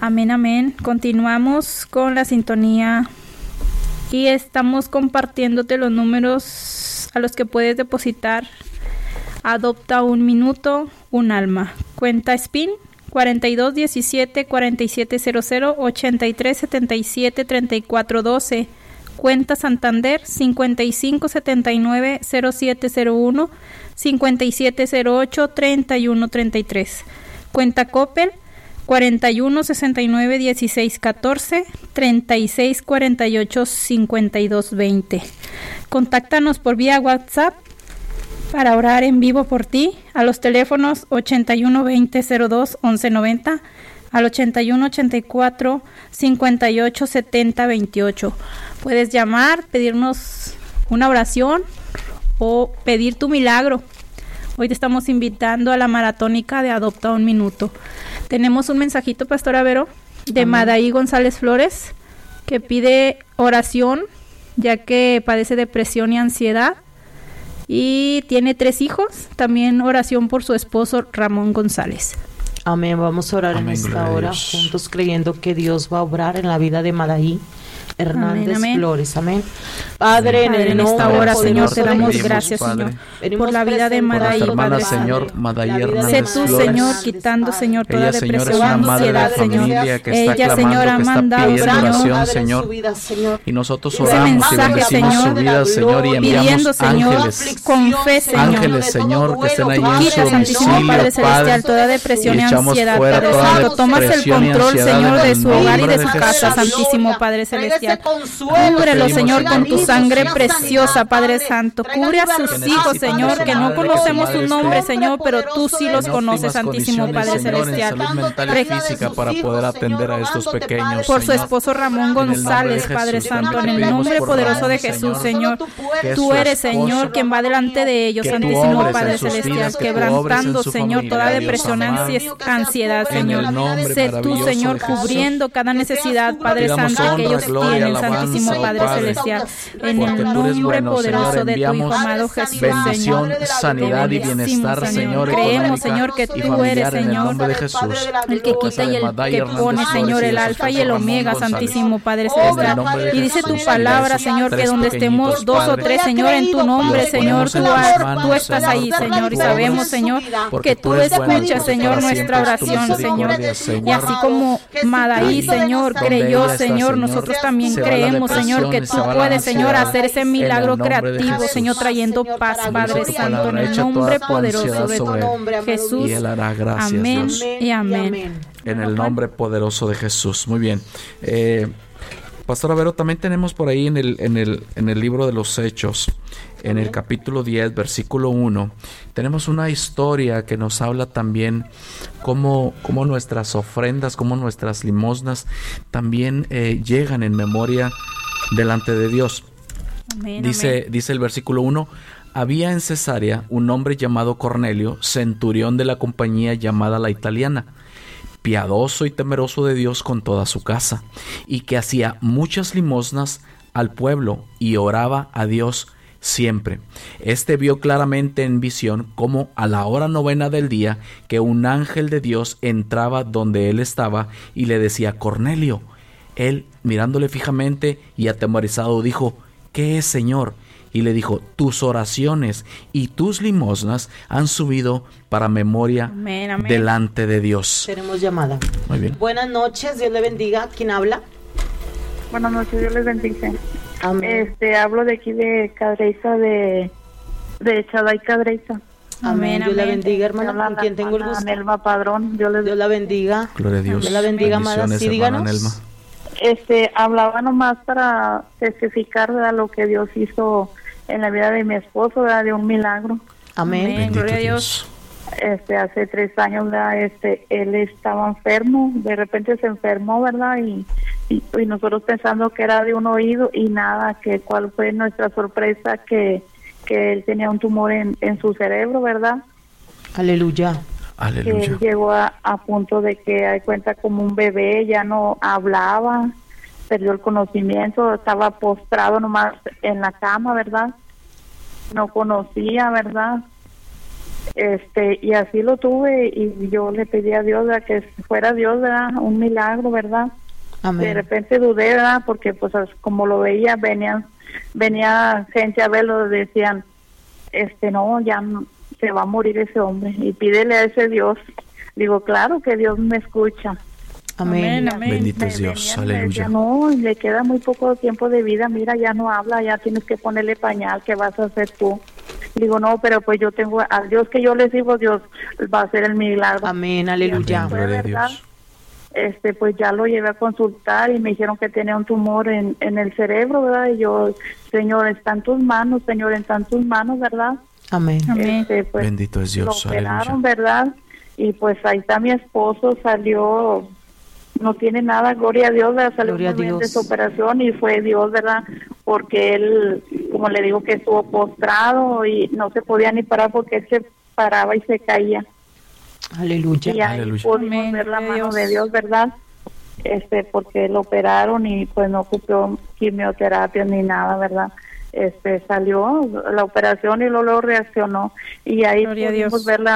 Amén, amén. Continuamos con la sintonía y estamos compartiéndote los números a los que puedes depositar. Adopta un minuto, un alma. Cuenta SPIN 4217 4700 8377 3412. Cuenta Santander 5579 0701 5708 3133. Cuenta Coppel 4169 1614 3648 5220. Contáctanos por vía WhatsApp para orar en vivo por ti a los teléfonos 812002 1190 al 8184 58 70 28. Puedes llamar, pedirnos una oración o pedir tu milagro. Hoy te estamos invitando a la maratónica de Adopta un Minuto. Tenemos un mensajito, Pastora Vero, de Madaí González Flores, que pide oración, ya que padece depresión y ansiedad, y tiene 3 hijos. También oración por su esposo Ramón González. Amén. Vamos a orar en esta hora juntos, creyendo que Dios va a obrar en la vida de Madaí Hernández Flores. Amén. Padre, en esta hora, Señor, te damos gracias, Señor, por la vida de Madaí, hermana, Señor, Madaí Hernández Sé tú, Flores. Señor, quitando, Señor, toda depresión, ansiedad, Señor. Ella, Señor, ha mandado oración, Señor. Y nosotros oramos y bendecimos su vida, Señor, y enviamos ángeles, con fe, Señor. Ángeles, Señor, que estén ahí en su domicilio, Padre Celestial, toda depresión y ansiedad, Padre Santo. Tomas el control, Señor, de su hogar y de su casa, Santísimo Padre Celestial. Cúbrelo, Señor, con tu sangre preciosa, Padre Santo. Cubre a sus hijos, Señor, que no conocemos su nombre, Señor, pero tú sí los conoces, Santísimo Padre Celestial. Salud mental y física para poder atender a estos pequeños, por su esposo Ramón González, Padre Santo, en el nombre poderoso de Jesús, Señor. Tú eres, Señor, quien va delante de ellos, Santísimo Padre Celestial, quebrantando, Señor, toda depresión, ansiedad, Señor. Sé tú, Señor, cubriendo cada necesidad, Padre Santo, que ellos tienen, Santísimo Padre Celestial, en el nombre poderoso de tu Hijo amado Jesús, bendición, sanidad y bienestar, Señor. Creemos, Señor, que tú eres, Señor, el que quita y el que pone, Señor, el alfa y el omega, Santísimo Padre Celestial. Y dice tu palabra, Señor, que donde estemos 2 o 3, Señor, en tu nombre, Señor, tú estás ahí, Señor, y sabemos, Señor, que tú escuchas, Señor, nuestra oración, Señor. Y así como Madaí, Señor, creyó, Señor, nosotros también creemos, Señor, que tú puedes, Señor, hacer ese milagro creativo, Señor, trayendo paz, Padre Santo, en el nombre poderoso de Jesús. Y Él hará, gracias, amén Dios. Y amén. En el nombre poderoso de Jesús. Muy bien. Pastora Vero, también tenemos por ahí en el libro de los Hechos, en el capítulo 10, versículo 1, tenemos una historia que nos habla también cómo nuestras ofrendas, cómo nuestras limosnas también llegan en memoria delante de Dios. Amén, dice el versículo 1, había en Cesarea un hombre llamado Cornelio, centurión de la compañía llamada La Italiana, piadoso y temeroso de Dios con toda su casa, y que hacía muchas limosnas al pueblo y oraba a Dios siempre. Este vio claramente en visión cómo a la hora 9 del día que un ángel de Dios entraba donde él estaba y le decía: Cornelio. Él, mirándole fijamente y atemorizado, dijo: ¿Qué es, Señor? Y le dijo: tus oraciones y tus limosnas han subido para memoria delante de Dios. Tenemos llamada. Muy bien. Buenas noches, Dios le bendiga. ¿Quién habla? Buenas noches, Dios les bendiga. Amén. Hablo de aquí de Cadreiza, de Chaday Cadreiza. Amén. Dios la bendiga, hermana. ¿Con quién tengo el gusto? Anelma Padrón. Dios la bendiga. Gloria a Dios. Dios la bendiga, amada. Sí, díganos. Anelma. Hablaba nomás para testificar de lo que Dios hizo en la vida de mi esposo, ¿verdad? De un milagro. Amén. Gloria a Dios. Hace 3 años, ¿verdad? Él estaba enfermo, de repente se enfermó, ¿verdad? Y nosotros pensando que era de un oído y nada, que cuál fue nuestra sorpresa, que él tenía un tumor en su cerebro, ¿verdad? Aleluya. Que él llegó a punto de que hay cuenta como un bebé, ya no hablaba, perdió el conocimiento, estaba postrado nomás en la cama, ¿verdad? No conocía, ¿verdad? Y así lo tuve, y yo le pedí a Dios que fuera Dios, ¿verdad? Un milagro, ¿verdad? Amén. De repente dudé, ¿verdad? Porque pues como lo veía, venía gente a verlo, decían, no, ya se va a morir ese hombre, y pídele a ese Dios. Digo, claro que Dios me escucha. Amén. Bendito es Dios, aleluya. No, le queda muy poco tiempo de vida, mira, ya no habla, ya tienes que ponerle pañal, ¿qué vas a hacer tú? Digo, no, pero pues yo tengo al Dios que yo le sirvo, Dios va a hacer el milagro. Amén, aleluya. Amén, gloria a Dios. Pues ya lo llevé a consultar y me dijeron que tenía un tumor en el cerebro, ¿verdad? Y yo, Señor, está en tus manos, Señor, está en tus manos, ¿verdad? Amén. Pues, bendito es Dios, lo operaron, aleluya. ¿verdad? Y pues ahí está mi esposo, salió, no tiene nada, gloria a Dios, ¿verdad? Salió Gloria muy a bien Dios. de su operación, y fue Dios, ¿verdad? Porque él, como le digo, que estuvo postrado y no se podía ni parar porque él se paraba y se caía. Aleluya. Y ahí Aleluya. pudimos ver la mano de Dios, ¿verdad? Porque lo operaron y pues no ocupó quimioterapia ni nada, ¿verdad? Salió la operación y luego reaccionó, y ahí Gloria a pudimos Dios. ver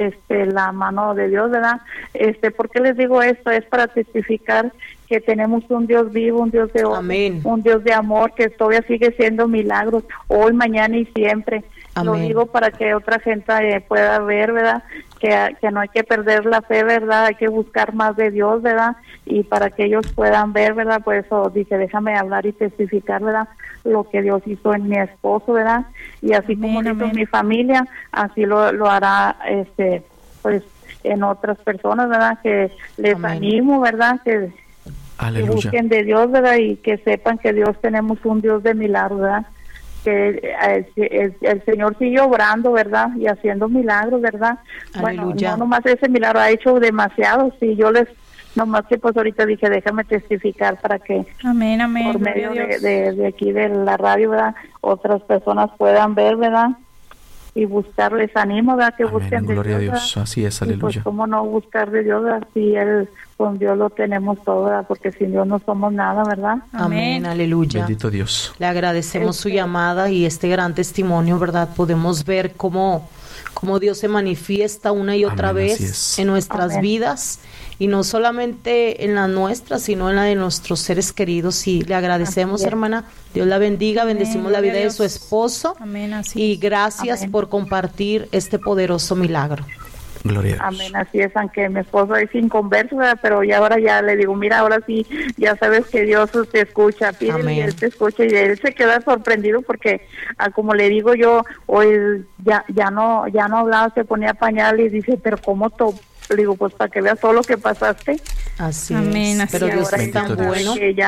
la mano de Dios, ¿verdad? ¿Por qué les digo esto? Es para testificar que tenemos un Dios vivo, un Dios de oro, Amén. un Dios de amor, que todavía sigue siendo milagros hoy, mañana y siempre. Lo Amén. digo para que otra gente pueda ver, ¿verdad? Que no hay que perder la fe, ¿verdad? Hay que buscar más de Dios, ¿verdad? Y para que ellos puedan ver, ¿verdad? Por eso dije, déjame hablar y testificar, ¿verdad? Lo que Dios hizo en mi esposo, ¿verdad? Y así como lo hizo en mi familia, así lo hará, pues, en otras personas, ¿verdad? Que les Amén. animo, ¿verdad? Que Aleluya. busquen de Dios, ¿verdad? Y que sepan que Dios tenemos un Dios de milagros, ¿verdad? Que el Señor sigue obrando, ¿verdad? Y haciendo milagros, ¿verdad? Aleluya. Bueno, no nomás ese milagro, ha hecho demasiado. Sí, yo nomás que pues ahorita dije, déjame testificar para que Amén, amén. por Gloria medio a Dios. de aquí de la radio, ¿verdad? Otras personas puedan ver, ¿verdad? Y buscarles ánimo, ¿verdad? Que Amén, busquen de gloria a Dios, Dios, ¿verdad? así es, Y pues aleluya. cómo no buscar de Dios, ¿verdad? Si con Dios lo tenemos todo, ¿verdad? Porque sin Dios no somos nada, ¿verdad? Amén, aleluya. Bendito Dios. Le agradecemos su llamada y este gran testimonio, ¿verdad? Podemos ver cómo Dios se manifiesta una y otra Amén, así vez es. en nuestras Amén. vidas, y no solamente en las nuestras, sino en la de nuestros seres queridos. Y le agradecemos, Así es. hermana. Dios la bendiga, bendecimos la gloria vida a de Dios. su esposo. Amén, así Y es. gracias Amén. por compartir este poderoso milagro. Gloria a Dios. Amén, así es, aunque mi esposo es inconverso, ¿verdad? Pero ya ahora ya le digo, mira, ahora sí, ya sabes que Dios te escucha, pídele Amén. y Él te escucha, y él se queda sorprendido porque, como le digo yo, hoy ya no hablaba, se ponía pañal y dice, pero ¿cómo le digo, pues para que veas todo lo que pasaste. Así Amén, es. así Pero es. Dios Ahora es tan Bendito Dios. bueno. que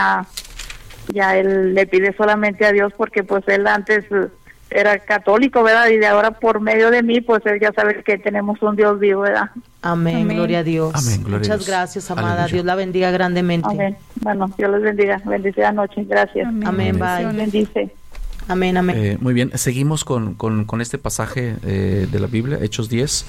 ya él le pide solamente a Dios, porque pues él antes era católico, ¿verdad? Y de ahora por medio de mí, pues él ya sabe que tenemos un Dios vivo, ¿verdad? Amén, Amén. gloria a Dios. Amén, gloria a Muchas Dios. gracias, amada. Aleluya. Dios la bendiga grandemente. Amén. Bueno, Dios les bendiga. Bendecida noche. Gracias. Amén, bye. Bendiciones. Bendice. Amén, amén. Muy bien, seguimos con este pasaje de la Biblia, Hechos 10.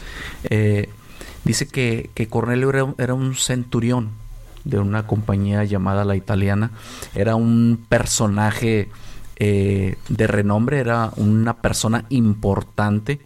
Dice que Cornelio era un centurión de una compañía llamada La Italiana. Era un personaje de renombre, era una persona importante.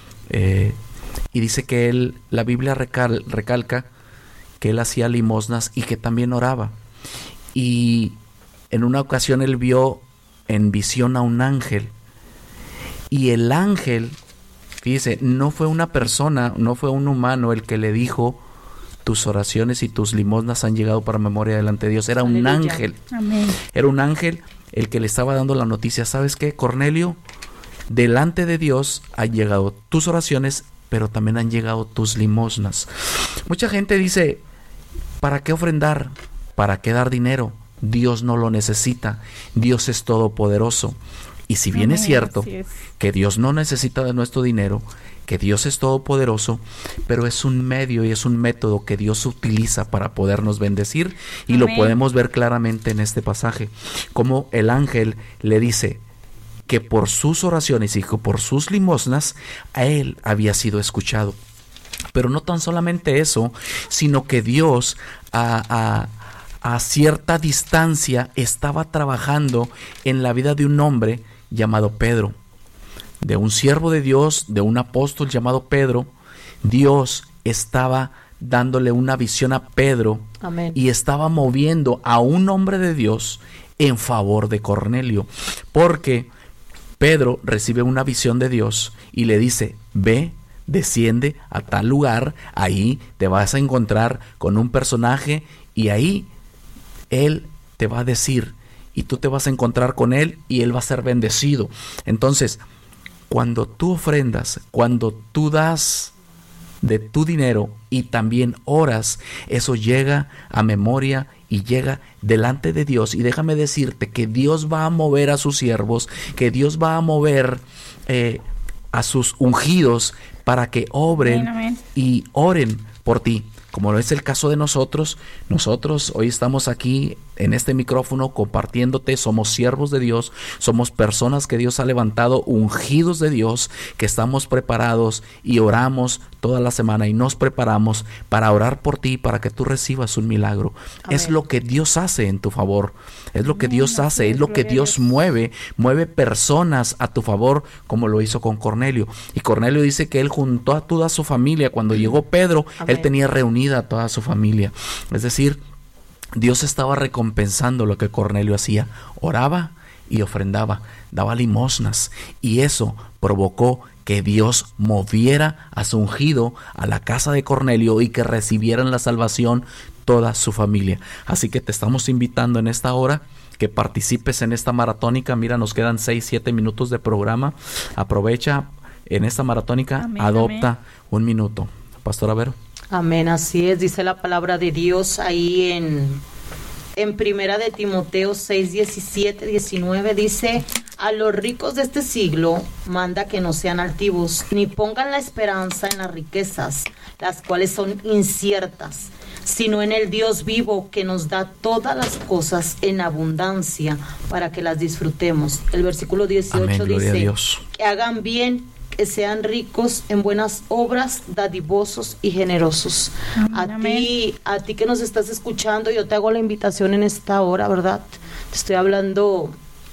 Y dice que la Biblia recalca que él hacía limosnas y que también oraba. Y en una ocasión él vio en visión a un ángel. Y el ángel, fíjese, no fue una persona, no fue un humano el que le dijo: tus oraciones y tus limosnas han llegado para memoria delante de Dios. Era un Aleluya. ángel. Amén. Era un ángel el que le estaba dando la noticia. ¿Sabes qué, Cornelio? Delante de Dios han llegado tus oraciones, pero también han llegado tus limosnas. Mucha gente dice: ¿para qué ofrendar? ¿Para qué dar dinero? Dios no lo necesita. Dios es todopoderoso. Y si bien es Amén, cierto así es. que Dios no necesita de nuestro dinero, que Dios es todopoderoso, pero es un medio y es un método que Dios utiliza para podernos bendecir, y lo Amén. podemos ver claramente en este pasaje, como el ángel le dice que por sus oraciones y que por sus limosnas a él había sido escuchado. Pero no tan solamente eso, sino que Dios a cierta distancia estaba trabajando en la vida de un hombre llamado Pedro. de un siervo de Dios, de un apóstol llamado Pedro, Dios estaba dándole una visión a Pedro. Amén. Y estaba moviendo a un hombre de Dios en favor de Cornelio, porque Pedro recibe una visión de Dios y le dice: ve, desciende a tal lugar, ahí te vas a encontrar con un personaje y ahí él te va a decir, y tú te vas a encontrar con él y él va a ser bendecido. Entonces, cuando tú ofrendas, cuando tú das de tu dinero y también oras, eso llega a memoria y llega delante de Dios. Y déjame decirte que Dios va a mover a sus siervos, que Dios va a mover a sus ungidos para que obren. Amén. Y oren por ti. Como es el caso de nosotros hoy estamos aquí en este micrófono compartiéndote, somos siervos de Dios, somos personas que Dios ha levantado, ungidos de Dios, que estamos preparados y oramos toda la semana y nos preparamos para orar por ti, para que tú recibas un milagro. Amén. Es lo que Dios hace en tu favor, es lo que Dios hace, es lo que Dios mueve personas a tu favor, como lo hizo con Cornelio. Y Cornelio dice que él juntó a toda su familia. Cuando llegó Pedro, Amén, él tenía reunida a toda su familia. Es decir, Dios estaba recompensando lo que Cornelio hacía. Oraba y ofrendaba, daba limosnas, y eso provocó que Dios moviera a su ungido a la casa de Cornelio y que recibieran la salvación toda su familia. Así que te estamos invitando en esta hora que participes en esta maratónica. Mira, nos quedan 6-7 minutos de programa. Aprovecha en esta maratónica. Amén, adopta amén, un minuto. Pastora Vero. Amén, así es, dice la palabra de Dios ahí en primera de Timoteo 6, 17, 19, dice: a los ricos de este siglo manda que no sean altivos, ni pongan la esperanza en las riquezas, las cuales son inciertas, sino en el Dios vivo, que nos da todas las cosas en abundancia para que las disfrutemos. El versículo 18 Amén, dice: que hagan bien, que sean ricos en buenas obras, dadivosos y generosos. Amén. A ti que nos estás escuchando, yo te hago la invitación en esta hora, ¿verdad? Te estoy hablando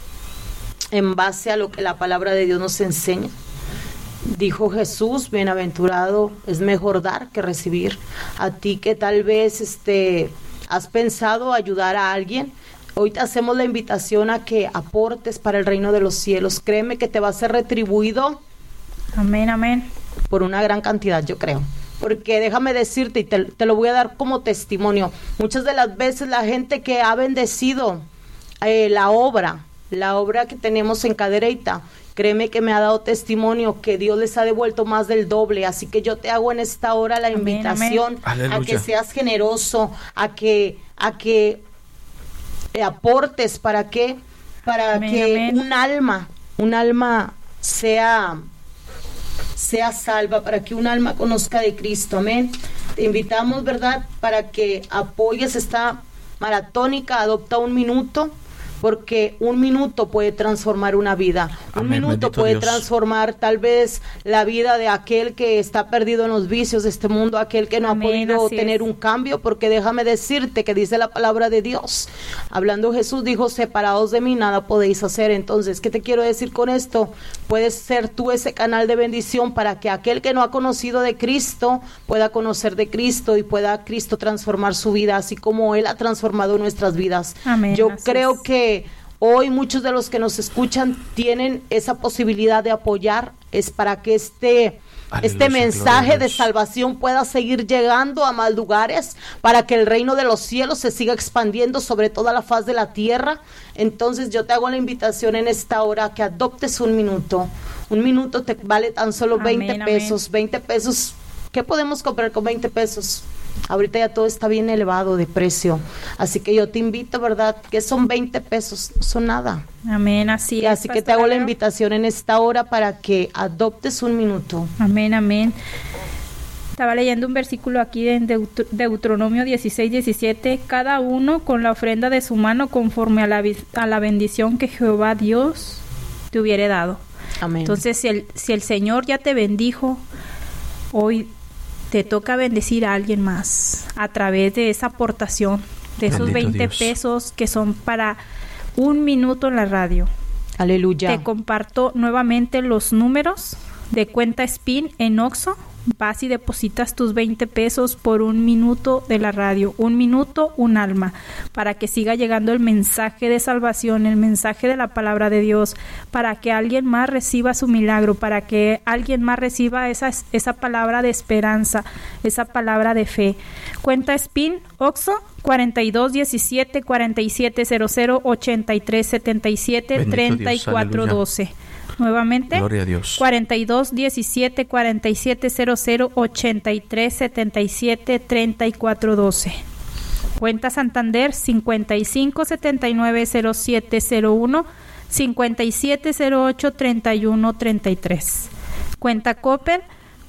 en base a lo que la palabra de Dios nos enseña. Dijo Jesús: bienaventurado es mejor dar que recibir. A ti que tal vez has pensado ayudar a alguien, hoy te hacemos la invitación a que aportes para el reino de los cielos. Créeme que te va a ser retribuido. Amén, amén. Por una gran cantidad, yo creo. Porque déjame decirte, y te lo voy a dar como testimonio, muchas de las veces la gente que ha bendecido la obra que tenemos en Cadereyta, créeme que me ha dado testimonio que Dios les ha devuelto más del doble. Así que yo te hago en esta hora la invitación a que seas generoso, a que aportes. ¿Para qué? Para que un alma sea salva, para que un alma conozca de Cristo. Amén. Te invitamos, ¿verdad?, para que apoyes esta maratónica. Adopta un minuto, porque un minuto puede transformar una vida. Un Amén, minuto puede Dios. Transformar tal vez la vida de aquel que está perdido en los vicios de este mundo, aquel que no Amén, ha podido tener un cambio, porque déjame decirte que dice la palabra de Dios. Hablando Jesús dijo: separados de mí nada podéis hacer. Entonces, ¿qué te quiero decir con esto? Puedes ser tú ese canal de bendición para que aquel que no ha conocido de Cristo pueda conocer de Cristo y pueda Cristo transformar su vida, así como Él ha transformado nuestras vidas. Amén, yo creo que hoy muchos de los que nos escuchan tienen esa posibilidad de apoyar. Es para que este mensaje de salvación pueda seguir llegando a más lugares, para que el reino de los cielos se siga expandiendo sobre toda la faz de la tierra. Entonces yo te hago la invitación en esta hora que adoptes un minuto. Un minuto te vale tan solo 20 pesos. 20 pesos. ¿Qué podemos comprar con 20 pesos? Ahorita ya todo está bien elevado de precio. Así que yo te invito, ¿verdad?, que son 20 pesos, no son nada. Amén, así es. Así que te hago la invitación en esta hora para que adoptes un minuto. Amén, amén. Estaba leyendo un versículo aquí en Deuteronomio 16, 17. Cada uno con la ofrenda de su mano conforme a la bendición que Jehová Dios te hubiere dado. Amén. Entonces, si el Señor ya te bendijo, hoy te toca bendecir a alguien más a través de esa aportación, de esos 20 pesos que son para un minuto en la radio. Aleluya. Te comparto nuevamente los números de cuenta SPIN en Oxxo. Vas y depositas tus 20 pesos por 1 minuto de la radio. 1 minuto, un alma, para que siga llegando el mensaje de salvación, el mensaje de la palabra de Dios, para que alguien más reciba su milagro, para que alguien más reciba esa palabra de esperanza, esa palabra de fe. Cuenta SPIN Oxxo 4217 4700 8377 3412. Nuevamente, Gloria a Dios. 4217 4700 8377 3412. Cuenta Santander 55790701 5708 3133. Cuenta Coppel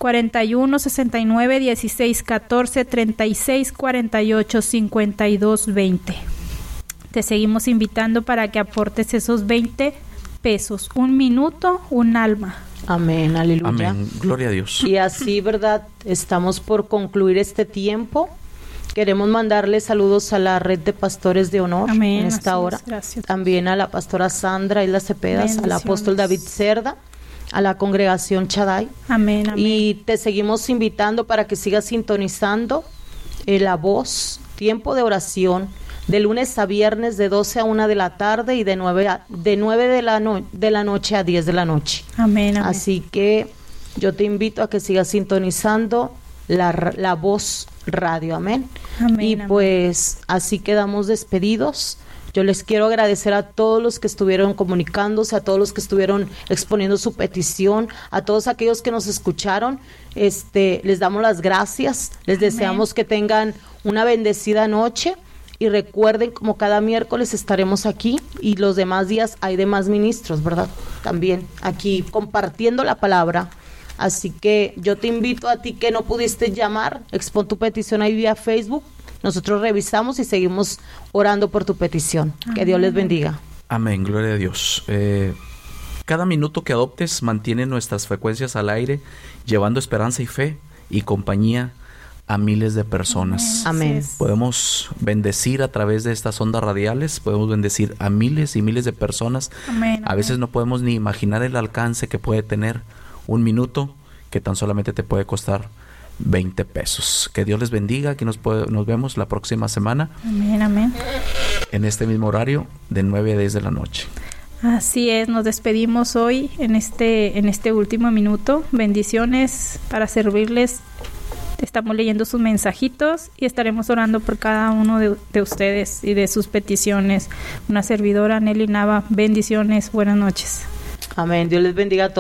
4169 1614 36 48 52 20. Te seguimos invitando para que aportes esos 20 pesos, 1 minuto, un alma. Amén, aleluya. Amén, gloria a Dios. Y así, ¿verdad? Estamos por concluir este tiempo. Queremos mandarle saludos a la red de pastores de honor. Amén, en esta hora. Gracias. También a la pastora Sandra Isla Cepedas, al apóstol David Cerda, a la congregación Chaday. Amén, amén. Y te seguimos invitando para que sigas sintonizando La Voz, tiempo de oración, de lunes a viernes de 12 a 1 de la tarde y de 9 de la noche a 10 de la noche. Amén, amén. Así que yo te invito a que sigas sintonizando la Voz Radio. Amén. Amén, y amén. pues así quedamos despedidos. Yo les quiero agradecer a todos los que estuvieron comunicándose, a todos los que estuvieron exponiendo su petición, a todos aquellos que nos escucharon. Les damos las gracias. Les deseamos que tengan una bendecida noche. Y recuerden, como cada miércoles estaremos aquí y los demás días hay demás ministros, ¿verdad? También aquí compartiendo la palabra. Así que yo te invito a ti que no pudiste llamar, expon tu petición ahí vía Facebook. Nosotros revisamos y seguimos orando por tu petición. Amén. Que Dios les bendiga. Amén, gloria a Dios. Cada minuto que adoptes mantiene nuestras frecuencias al aire, llevando esperanza y fe y compañía a miles de personas. Amén. Podemos bendecir a través de estas ondas radiales, podemos bendecir a miles y miles de personas. Amén. A veces no podemos ni imaginar el alcance que puede tener 1 minuto, que tan solamente te puede costar 20 pesos. Que Dios les bendiga. Aquí nos vemos la próxima semana. Amén, amén. En este mismo horario, de 9 a 10 de la noche. Así es, nos despedimos hoy en este último minuto. Bendiciones para servirles. Estamos leyendo sus mensajitos y estaremos orando por cada uno de ustedes y de sus peticiones. Una servidora, Nelly Nava. Bendiciones, buenas noches. Amén. Dios les bendiga a todos.